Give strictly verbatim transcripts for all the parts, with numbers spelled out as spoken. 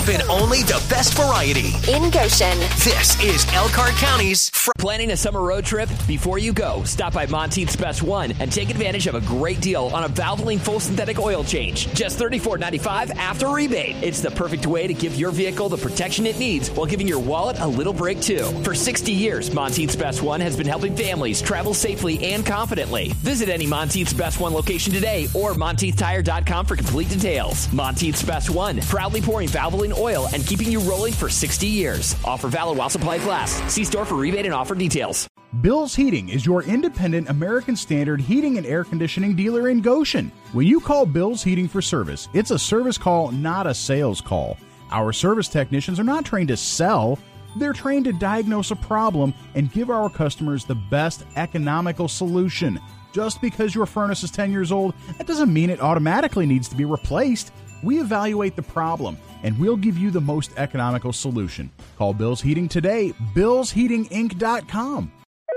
And only the best variety in Goshen. This is Elkhart County's. Fr- Planning a summer road trip? Before you go, stop by Monteith's Best One and take advantage of a great deal on a Valvoline full synthetic oil change. Just thirty-four ninety-five after rebate. It's the perfect way to give your vehicle the protection it needs while giving your wallet a little break too. For sixty years, Monteith's Best One has been helping families travel safely and confidently. Visit any Monteith's Best One location today or Monteith Tire dot com for complete details. Monteith's Best One, proudly pouring Valvoline oil and keeping you rolling for sixty years. Offer valid while supplies last. See store for rebate and offer details. Bill's Heating is your independent American Standard heating and air conditioning dealer in Goshen. When you call Bill's Heating for service, it's a service call, not a sales call. Our service technicians are not trained to sell. They're trained to diagnose a problem and give our customers the best economical solution. Just because your furnace is ten years old, that doesn't mean it automatically needs to be replaced. We evaluate the problem, and we'll give you the most economical solution. Call Bill's Heating today, bills heating inc dot com.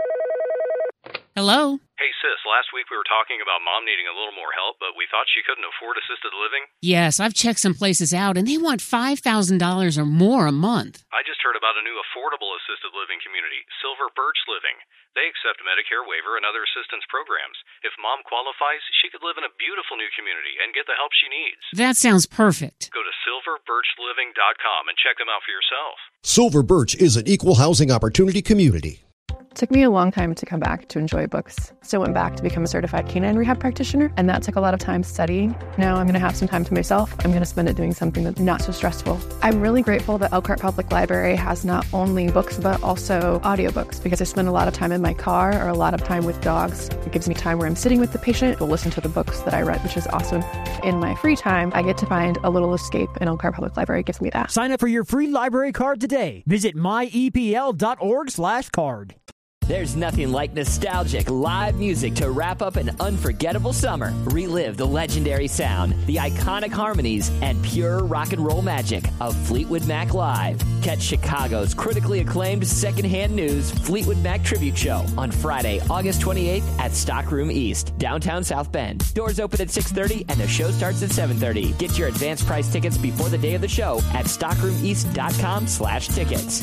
Hello? Hey, sis, last week we were talking about Mom needing a little more help, but we thought she couldn't afford assisted living. Yes, I've checked some places out, and they want five thousand dollars or more a month. I just heard about a new affordable assisted living community, Silver Birch Living. They accept Medicare waiver and other assistance programs. If Mom qualifies, she could live in a beautiful new community and get the help she needs. That sounds perfect. Go to silver birch living dot com and check them out for yourself. Silver Birch is an equal housing opportunity community. It took me a long time to come back to enjoy books. So I went back to become a certified canine rehab practitioner, and that took a lot of time studying. Now I'm going to have some time to myself. I'm going to spend it doing something that's not so stressful. I'm really grateful that Elkhart Public Library has not only books, but also audiobooks, because I spend a lot of time in my car or a lot of time with dogs. It gives me time where I'm sitting with the patient to listen to the books that I read, which is awesome. In my free time, I get to find a little escape, and Elkhart Public Library gives me that. Sign up for your free library card today. Visit my e p l dot org slash card. There's nothing like nostalgic live music to wrap up an unforgettable summer. Relive the legendary sound, the iconic harmonies, and pure rock and roll magic of Fleetwood Mac Live. Catch Chicago's critically acclaimed secondhand news Fleetwood Mac Tribute Show on Friday, August twenty-eighth at Stockroom East, downtown South Bend. Doors open at six thirty and the show starts at seven thirty. Get your advance price tickets before the day of the show at stockroom east dot com slash tickets.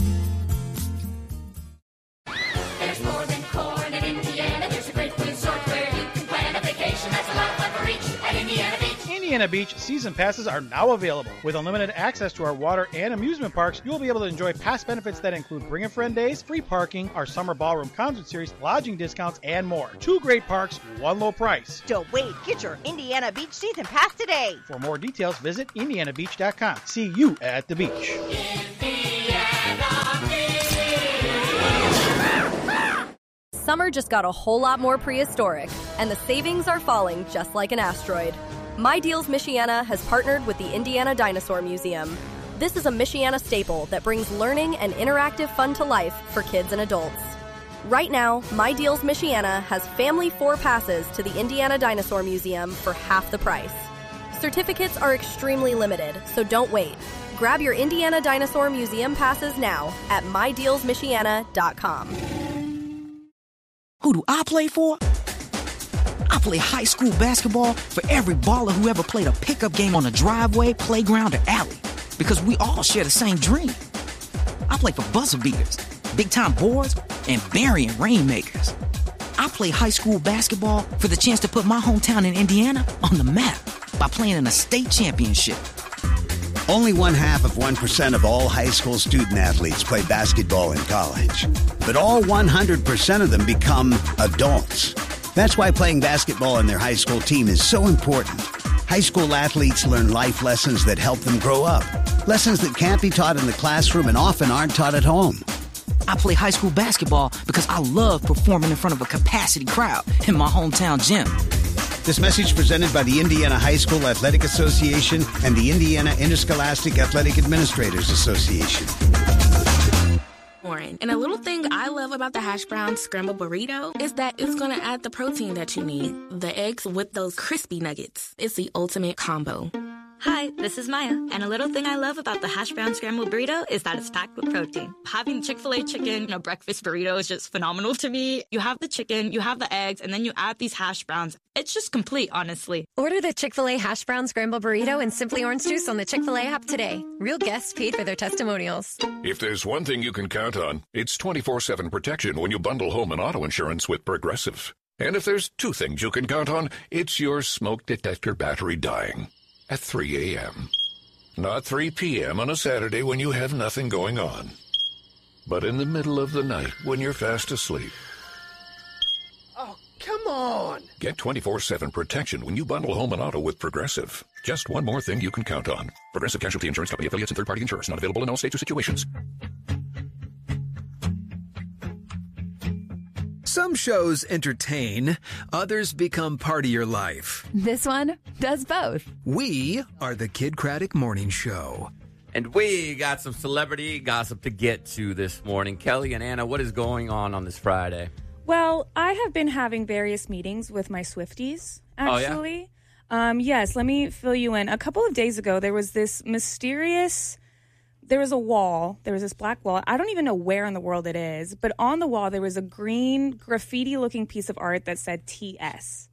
More than corn in Indiana. There's a great food resort where you can plan a vacation. That's a lot of fun for each at Indiana Beach. Indiana Beach season passes are now available. With unlimited access to our water and amusement parks, you will be able to enjoy past benefits that include Bring a Friend Days, free parking, our summer ballroom concert series, lodging discounts, and more. Two great parks, one low price. Don't wait. Get your Indiana Beach season pass today. For more details, visit indiana beach dot com. See you at the beach. Indiana Beach. Summer just got a whole lot more prehistoric, and the savings are falling just like an asteroid. My Deals Michiana has partnered with the Indiana Dinosaur Museum. This is a Michiana staple that brings learning and interactive fun to life for kids and adults. Right now, My Deals Michiana has family four passes to the Indiana Dinosaur Museum for half the price. Certificates are extremely limited, so don't wait. Grab your Indiana Dinosaur Museum passes now at my deals michiana dot com. Who do I play for? I play high school basketball for every baller who ever played a pickup game on a driveway, playground, or alley. Because we all share the same dream. I play for buzzer beaters, big-time boards, and burying rainmakers. I play high school basketball for the chance to put my hometown in Indiana on the map by playing in a state championship. Only one half of one percent of all high school student athletes play basketball in college. But all one hundred percent of them become adults. That's why playing basketball on their high school team is so important. High school athletes learn life lessons that help them grow up. Lessons that can't be taught in the classroom and often aren't taught at home. I play high school basketball because I love performing in front of a capacity crowd in my hometown gym. This message presented by the Indiana High School Athletic Association and the Indiana Interscholastic Athletic Administrators Association. And a little thing I love about the hash brown scrambled burrito is that it's going to add the protein that you need. The eggs with those crispy nuggets. It's the ultimate combo. Hi, this is Maya, and a little thing I love about the hash brown scrambled burrito is that it's packed with protein. Having Chick-fil-A chicken in a breakfast burrito is just phenomenal to me. You have the chicken, you have the eggs, and then you add these hash browns. It's just complete, honestly. Order the Chick-fil-A hash brown scrambled burrito and Simply Orange Juice on the Chick-fil-A app today. Real guests paid for their testimonials. If there's one thing you can count on, it's twenty-four seven protection when you bundle home and auto insurance with Progressive. And if there's two things you can count on, it's your smoke detector battery dying at three a.m. Not three p.m. on a Saturday when you have nothing going on, but in the middle of the night when you're fast asleep. Oh, come on! Get twenty-four seven protection when you bundle home and auto with Progressive. Just one more thing you can count on. Progressive Casualty Insurance Company, affiliates, and third-party insurers. Not available in all states or situations. Some shows entertain, others become part of your life. This one does both. We are the Kid Craddock Morning Show. And we got some celebrity gossip to get to this morning. Kelly and Anna, what is going on on this Friday? Well, I have been having various meetings with my Swifties, actually. Oh, yeah? Um, yes, let me fill you in. A couple of days ago, there was this mysterious... There was a wall. There was this black wall. I don't even know where in the world it is, but on the wall there was a green graffiti-looking piece of art that said T S.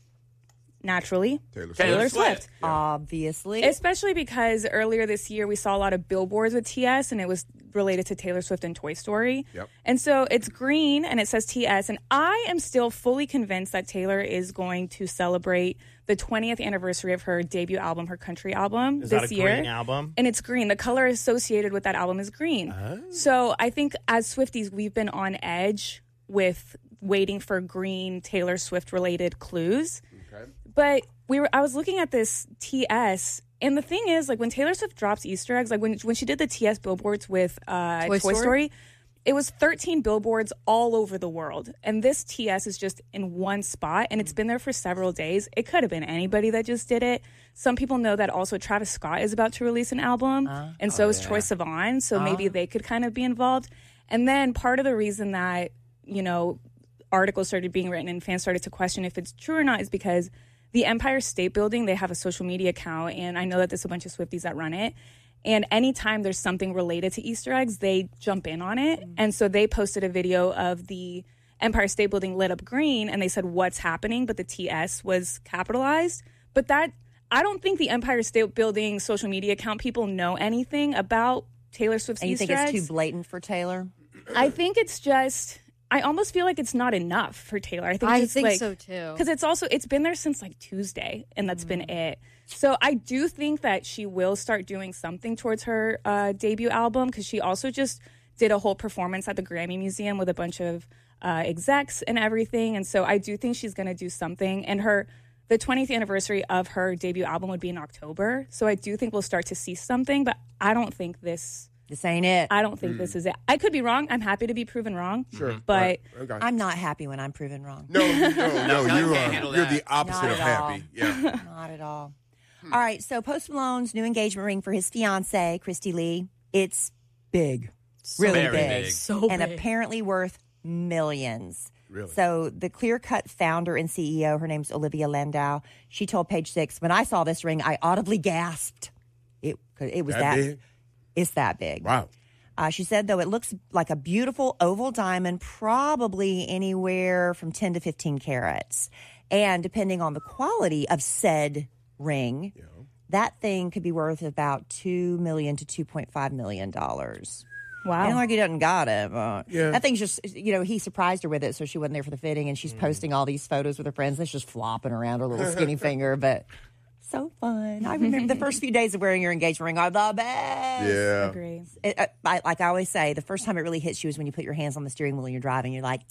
Naturally, Taylor Swift. Taylor Swift. Yeah. Obviously. Especially because earlier this year we saw a lot of billboards with T S, and it was related to Taylor Swift and Toy Story. Yep. And so it's green, and it says T S, and I am still fully convinced that Taylor is going to celebrate the twentieth anniversary of her debut album, her country album, Is this that a year. green album? And it's green. The color associated with that album is green. Oh. So I think as Swifties, we've been on edge with waiting for green Taylor Swift-related clues. Okay. But we were. I was looking at this T S, and the thing is, like when Taylor Swift drops Easter eggs, like when when she did the T S billboards with uh, Toy Toy, Story? Story, it was thirteen billboards all over the world, and this T S is just in one spot, and it's been there for several days. It could have been anybody that just did it. Some people know that also Travis Scott is about to release an album, Uh, and so oh, is yeah. Troye Sivan, so Uh. maybe they could kind of be involved. And then part of the reason that, you know, articles started being written and fans started to question if it's true or not is because the Empire State Building, they have a social media account, and I know that there's a bunch of Swifties that run it. And anytime there's something related to Easter eggs, they jump in on it. And so they posted a video of the Empire State Building lit up green, and they said, what's happening? But the T S was capitalized. But that, I don't think the Empire State Building social media account people know anything about Taylor Swift's And you Easter think eggs. it's too blatant for Taylor? I think it's just... I almost feel like it's not enough for Taylor. I think, I it's think like, so, too. Because it's also, it's been there since like Tuesday, and that's been it. So I do think that she will start doing something towards her uh, debut album, because she also just did a whole performance at the Grammy Museum with a bunch of uh, execs and everything. And so I do think she's going to do something. And her, the twentieth anniversary of her debut album would be in October. So I do think we'll start to see something, but I don't think this... This ain't it. I don't think this is it. I could be wrong. I'm happy to be proven wrong. Sure. But Right. Okay. I'm not happy when I'm proven wrong. No, you- no, no, Kelly you can't are. handle You're that. the opposite Not of at all. happy. Yeah. Not at all. All right, so Post Malone's new engagement ring for his fiancee, Christy Lee, it's big. Really Very big. big. So and big. apparently worth millions. Really? So the Clear Cut founder and C E O, her name's Olivia Landau, she told Page Six, when I saw this ring, I audibly gasped. It, it was That that, big? It's that big. Wow. Uh, she said, though, it looks like a beautiful oval diamond, probably anywhere from ten to fifteen carats. And depending on the quality of said ring, Yeah. that thing could be worth about two million dollars to two point five million dollars. wow. And like he doesn't got it. But Yeah. That thing's just, you know, he surprised her with it, so she wasn't there for the fitting, and she's posting all these photos with her friends, and it's just flopping around her little skinny finger, but so fun. I remember the first few days of wearing your engagement ring are the best. Yeah. Agree. It, uh, I, like I always say, the first time it really hits you is when you put your hands on the steering wheel and you're driving. You're like,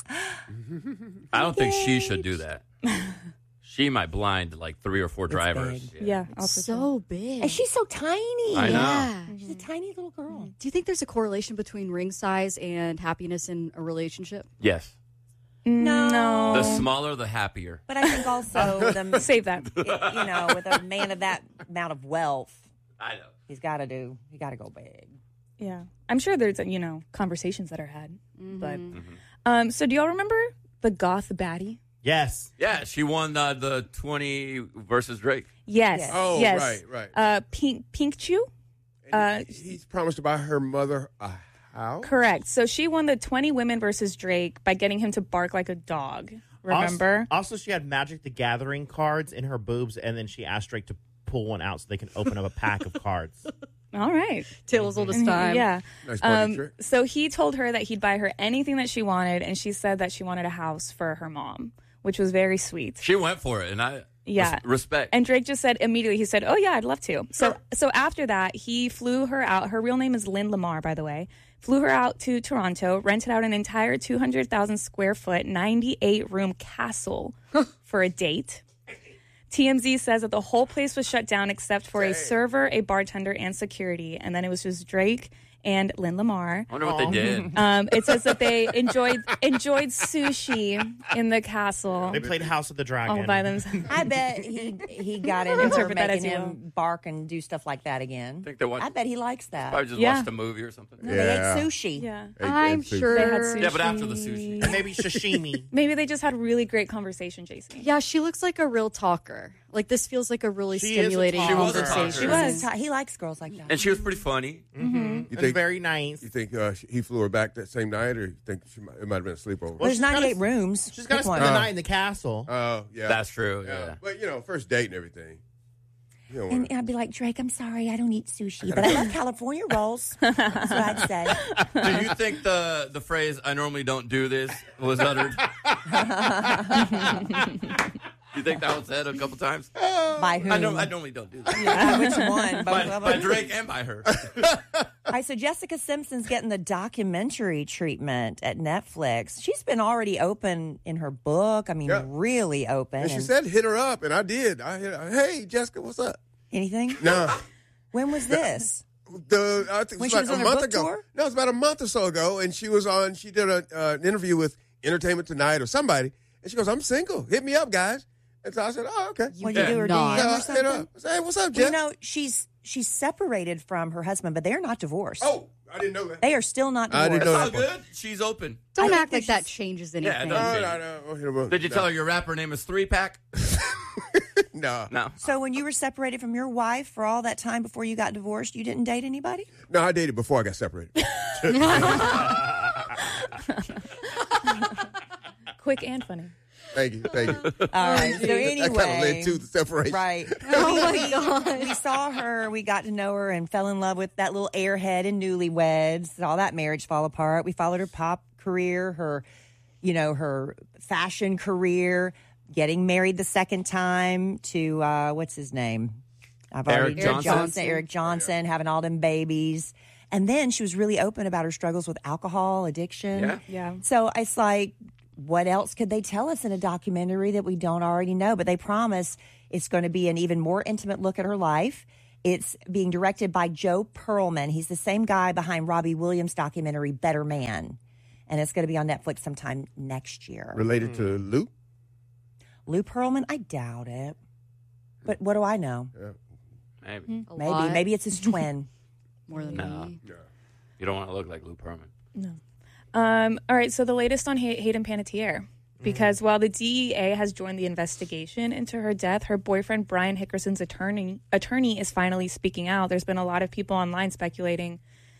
I don't think she should do that. She might blind like three or four drivers. big. Yeah. I'll put So big. and she's so tiny. I know. Yeah. She's a tiny little girl. Do you think there's a correlation between ring size and happiness in a relationship? Yes. No. No. The smaller, the happier. But I think also, the, Save that. it- you know, with a man of that amount of wealth, I know. he's got to do, he got to go big. Yeah. I'm sure there's, you know, conversations that are had. But Mm-hmm. um, so do y'all remember the goth baddie Yes. Yeah, she won uh, the twenty versus Drake. Yes. Oh, yes. right, right. Uh, Pink Pink Chew. Uh, He's promised to buy her mother a house. correct. So she won the twenty women versus Drake by getting him to bark like a dog. Remember? Also, also, she had Magic the Gathering cards in her boobs, and then she asked Drake to pull one out so they can open up a pack of cards. All right. Tales old as time. Yeah. Nice party Um, trick. so he told her that he'd buy her anything that she wanted, and she said that she wanted a house for her mom, which was very sweet. She went for it, and I Yeah. res- respect. And Drake just said immediately, he said, oh, yeah, I'd love to. So so after that, he flew her out. Her real name is Lynn Lamar, by the way. Flew her out to Toronto, rented out an entire two hundred thousand square foot, ninety-eight room castle for a date. T M Z says that the whole place was shut down except for a server, a bartender, and security. And then it was just Drake and Lynn Lamar. I wonder what they did. Um, it says that they enjoyed enjoyed sushi in the castle. They played House of the Dragon. All by themselves. I bet he he got into her Interpret that making as you him will. bark and do stuff like that again. I think they watched- I bet he likes that. Probably just Yeah. watched a movie or something. No, Yeah. They ate sushi. Yeah. Hey, I'm hey, sure. They had sushi. Yeah, but after the sushi. And maybe sashimi. Maybe they just had really great conversation, Jason. Yeah, she looks like a real talker. Like, this feels like a really She is a stimulating talker. She was a conversation. talker. She was. He likes girls like that. And she was pretty funny. Mm-hmm. You It's think- very nice. You think uh, she- he flew her back that same night, or you think she might, it might have been a sleepover? Well, There's she's gotta- ninety-eight rooms. She's got to Pick one. spend the Uh, night in the castle. Oh, yeah. That's true, yeah. But, you know, first date and everything. You don't And wanna- I'd be like, Drake, I'm sorry, I don't eat sushi, but I love California rolls. That's what I'd say. Do you think the, the phrase, I normally don't do this, was uttered? You think that was said a couple times? By whom? I, know, I normally don't do that. Yeah, which one? Both By, of by them? Drake and by her. All right, so Jessica Simpson's getting the documentary treatment at Netflix. She's been already open in her book. I mean, Yeah. really open. And she and- said hit her up, and I did. I hit her, hey, Jessica, what's up? Anything? No. When was this? The, I think it When was she about was a on her month book ago. tour? No, it was about a month or so ago, and she was on, she did a, uh, an interview with Entertainment Tonight or somebody, and she goes, I'm single. Hit me up, guys. And so I said, oh, okay. When you do her D M Yeah, I or hit something? her up. I said, hey, what's up, Well, Jess? you know, she's she's separated from her husband, but they're not divorced. Oh, I didn't know that. They are still not divorced. I didn't know It's all that. good. She's open. Don't I act think like that she's- changes Yeah, anything. it doesn't. No, no, no. Hit her up. Did you no. tell her your rapper name is Three Pack? No. No. So when you were separated from your wife for all that time before you got divorced, you didn't date anybody? No, I dated before I got separated. Quick and funny. Thank you, thank you. All right. So That anyway, kind of led to the separation. right? Oh, my we, God. we saw her. We got to know her and fell in love with that little airhead and Newlyweds. All that marriage fall apart. We followed her pop career, her, you know, her fashion career, getting married the second time to uh, what's his name? I've Eric Eric Johnson. Johnson. Eric Johnson, having all them babies. And then she was really open about her struggles with alcohol addiction. Yeah. Yeah. So it's like, what else could they tell us in a documentary that we don't already know? But they promise it's going to be an even more intimate look at her life. It's being directed by Joe Perlman. He's the same guy behind Robbie Williams' documentary Better Man. And it's going to be on Netflix sometime next year. Related to Lou? Lou Pearlman? I doubt it. But what do I know? Yeah. Maybe. A Maybe. lot. Maybe it's his twin. More than No. me. You don't want to look like Lou Pearlman. No. Um, all right, so the latest on Hay- Hayden Panettiere. Because while the D E A has joined the investigation into her death, her boyfriend Brian Hickerson's attorney attorney is finally speaking out. There's been a lot of people online speculating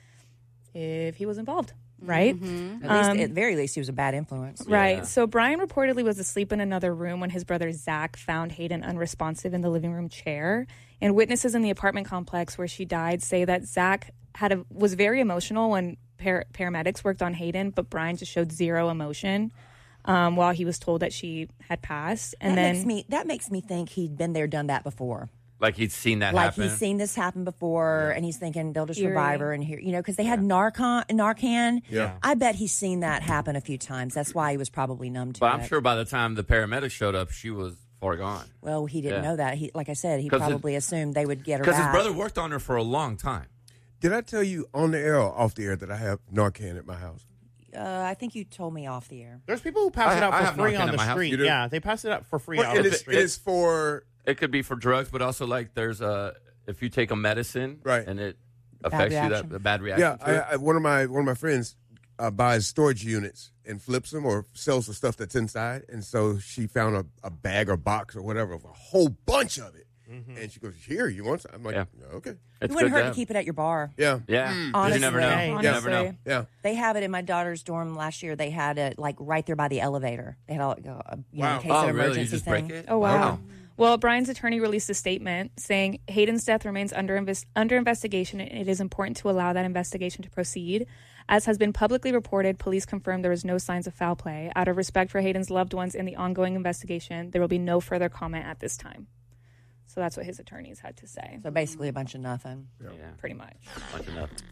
if he was involved, right? At least, Um, at very least, he was a bad influence. Right. Yeah. So Brian reportedly was asleep in another room when his brother Zach found Hayden unresponsive in the living room chair. And witnesses in the apartment complex where she died say that Zach had a, was very emotional when par- paramedics worked on Hayden, but Brian just showed zero emotion um, while he was told that she had passed. And that then makes me that makes me think he'd been there, done that before. Like he'd seen that like happen. he's seen this happen before, and he's thinking they'll just Eerie. revive her and here, you know, because they had Narcan. Narcan. Yeah. I bet he's seen that happen a few times. That's why he was probably numb to but it. I'm sure by the time the paramedics showed up, she was far gone. Well, he didn't Yeah. know that. He, like I said, he 'Cause it- probably assumed they would get her Because his back. brother worked on her for a long time. Did I tell you on the air or off the air that I have Narcan at my house? Uh, I think you told me off the air. There's people who pass I- it out I for have free Narcan on at the my house. street. You do? Yeah, they pass it out for free Well, out on it the is, street. it is for It could be for drugs, but also like there's a if you take a medicine Right. and it affects you reaction. that a bad reaction. yeah. to it. I, I, one of my one of my friends uh, buys storage units and flips them or sells the stuff that's inside. And so she found a, a bag or box or whatever of a whole bunch of it. Mm-hmm. And she goes, here, you want some? I'm like, Yeah. okay. It wouldn't hurt to keep it at your bar. Yeah. Yeah. Mm. You Honestly. never know. Right. You Honestly. never know. Yeah. They have it in my daughter's dorm last year. They had it like right there by the elevator. They had all, you know, Wow. in case Oh, of really? You emergency just thing. break it? Oh, wow. Wow. Well, Brian's attorney released a statement saying Hayden's death remains under inves- under investigation, and it is important to allow that investigation to proceed. As has been publicly reported, police confirmed there was no signs of foul play. Out of respect for Hayden's loved ones in the ongoing investigation, there will be no further comment at this time. So that's what his attorneys had to say. So basically a bunch of nothing. Yeah. Pretty much. Bunch of nothing.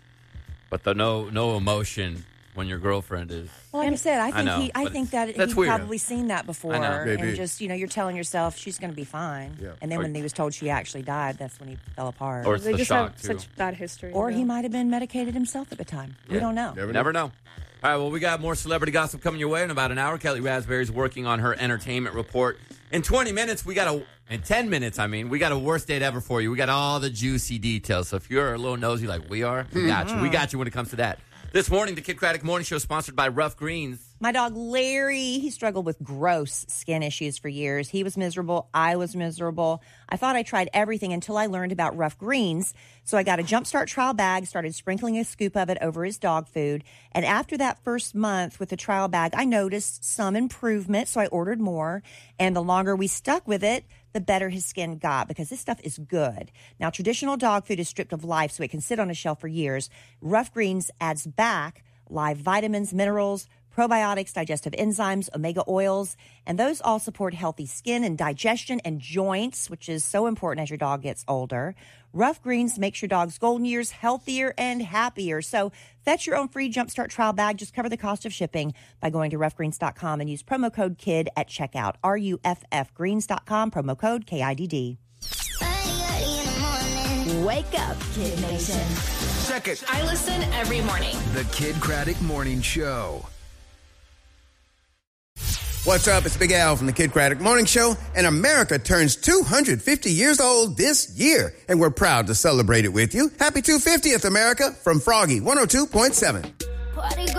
But the no no emotion when your girlfriend is. Well, like I said, I I think know, he. I but think that that's he'd weird. probably seen that before, I know. Maybe. and just you know, you're telling yourself she's going to be fine. Yeah. And then Or- when he was told she actually died, that's when he fell apart. Or it's They the just shock, have too. such bad history. Or he yeah. might have been medicated himself at the time. We Yeah. don't know. Never know. Never know. All right, well, we got more celebrity gossip coming your way in about an hour. Kelly Raspberry's working on her entertainment report. In twenty minutes, we got a, in ten minutes, I mean, we got a worst date ever for you. We got all the juicy details. So if you're a little nosy like we are, we got you. We got you when it comes to that. This morning, the Kid Craddock Morning Show is sponsored by Rough Greens. My dog Larry, he struggled with gross skin issues for years. He was miserable. I was miserable. I thought I tried everything until I learned about Rough Greens. So I got a Jumpstart trial bag, started sprinkling a scoop of it over his dog food. And after that first month with the trial bag, I noticed some improvement. So I ordered more. And the longer we stuck with it, the better his skin got, because this stuff is good. Now, traditional dog food is stripped of life, so it can sit on a shelf for years. Rough Greens adds back live vitamins, minerals, probiotics, digestive enzymes, omega oils, and those all support healthy skin and digestion and joints, which is so important as your dog gets older. Rough Greens makes your dog's golden years healthier and happier. So fetch your own free Jumpstart trial bag. Just cover the cost of shipping by going to rough greens dot com and use promo code KID at checkout. R U F F greens dot com, promo code K I D D. Wake up, Kid Nation. Check it. I listen every morning. The Kid Craddock Morning Show. What's up? It's Big Al from the Kid Craddock Morning Show, and America turns two hundred fifty years old this year, and we're proud to celebrate it with you. Happy two hundred fiftieth, America, from Froggy one oh two point seven.